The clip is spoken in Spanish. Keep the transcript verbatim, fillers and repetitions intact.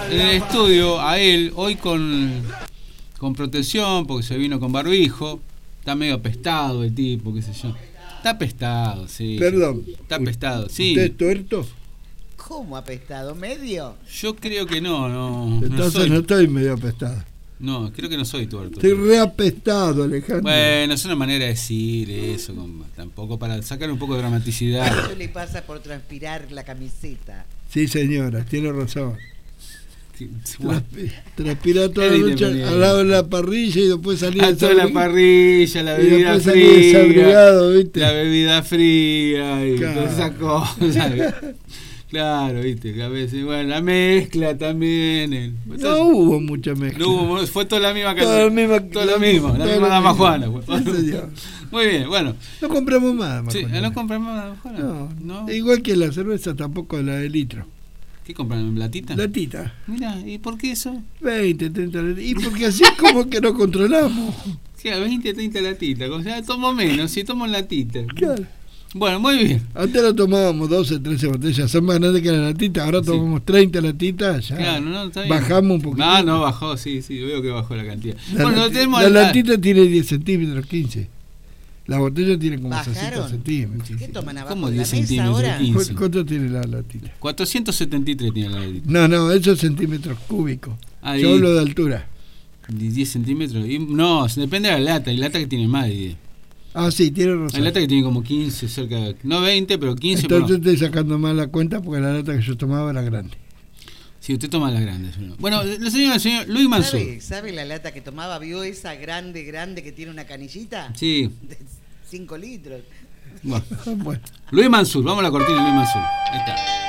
en el estudio a él, hoy con, con protección, porque se vino con barbijo. Está medio apestado el tipo, qué sé yo. Está apestado, sí. Perdón. Está apestado, sí. ¿Usted es tuerto? ¿Cómo apestado? ¿Medio? Yo creo que no, no. Entonces no, soy, no estoy medio apestado. No, creo que no soy tuerto. Estoy reapestado, Alejandro. Bueno, es una manera de decir eso, con, tampoco para sacar un poco de dramaticidad. Eso le pasa por transpirar la camiseta. Sí, señora, tiene razón. Bueno, Transpira toda la noche al lado de la parrilla y después salía a toda la parrilla, la bebida y fría, ¿viste? La bebida fría y claro. todas esas cosas. Claro, viste, a veces, bueno, la mezcla también. El, no entonces, hubo mucha mezcla. No hubo, fue toda la misma Toda la misma, todo lo mismo, la misma Dama Juana. Sí, muy bien, bueno. No compramos más, sí, ¿no compramos más Dama Juana? No, no, igual que la cerveza, tampoco la de litro. ¿Qué compran? ¿Latita? Latita. Mira, ¿y por qué eso? veinte, treinta latitas. Y porque así es como que no controlamos. Sí, veinte, treinta latitas. O sea, tomo menos, si tomo latita. Claro. Bueno, muy bien. Antes lo tomábamos doce, trece botellas, son más grandes que la latita, ahora tomamos sí. treinta latitas, ya claro, no, está bien. Bajamos un poquito. No, no, bajó, sí, sí, veo que bajó la cantidad. La, bueno, lati tenemos la al... latita tiene diez centímetros, quince. La botella tiene como sesenta centímetros. ¿Qué toman abajo ¿Cómo de diez la mesa centímetros? ahora? quince. ¿Cuánto tiene la latita? cuatrocientos setenta y tres tiene la latita. No, no, eso es centímetros cúbicos. Ahí. Yo hablo de altura. diez centímetros. Y, no, depende de la lata. Hay lata que tiene más de diez. Ah, sí, tiene razón. Hay lata que tiene como quince, cerca de... No veinte, pero quince. Entonces pero no. estoy sacando mal la cuenta porque la lata que yo tomaba era grande. Sí, usted toma las grandes. Bueno, el señor, el señor Luis Mansur. ¿Sabe, ¿Sabe la lata que tomaba? ¿Vio esa grande, grande que tiene una canillita? Sí. De cinco litros. Bueno. Bueno. Luis Mansur, vamos a la cortina de Luis Mansur. Ahí está.